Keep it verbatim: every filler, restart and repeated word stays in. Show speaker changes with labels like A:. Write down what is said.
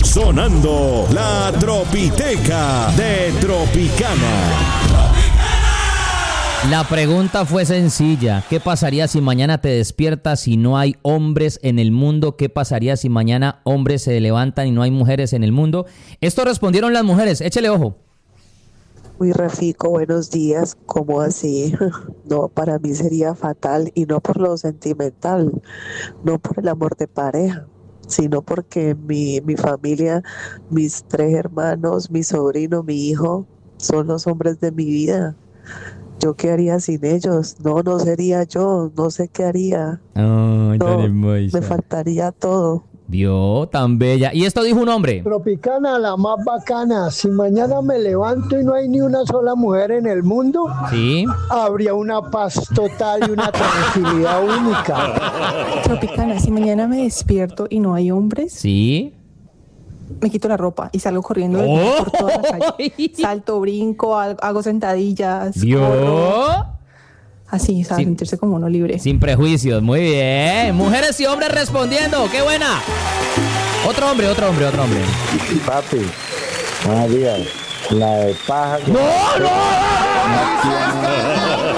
A: Sonando la Tropiteca de Tropicana.
B: La pregunta fue sencilla. ¿Qué pasaría si mañana te despiertas y no hay hombres en el mundo? ¿Qué pasaría si mañana hombres se levantan y no hay mujeres en el mundo? Esto respondieron las mujeres. Échele ojo.
C: Uy, Rafico, buenos días. ¿Cómo así? No, para mí sería fatal, y no por lo sentimental, no por el amor de pareja, sino porque mi, mi familia, mis tres hermanos, mi sobrino, mi hijo, son los hombres de mi vida. ¿Yo qué haría sin ellos? No, no sería yo, no sé qué haría.
B: Oh,
C: no, me faltaría todo.
B: Vio, tan bella. Y esto dijo un hombre.
D: Tropicana, la más bacana. Si mañana me levanto y no hay ni una sola mujer en el mundo,
B: sí,
D: habría una paz total y una tranquilidad única.
E: Tropicana, si mañana me despierto y no hay hombres,
B: sí,
E: me quito la ropa y salgo corriendo
B: oh,
E: por toda la calle. Salto, brinco, hago sentadillas.
B: ¿Vio?
E: Corro. Así, ¿sabes?
B: Sin,
E: sentirse como uno libre.
B: Sin prejuicios, muy bien. Mujeres y hombres respondiendo, ¡qué buena! Otro hombre, otro hombre, otro hombre.
F: Papi, buenos días. La de paja.
B: ¡No, no!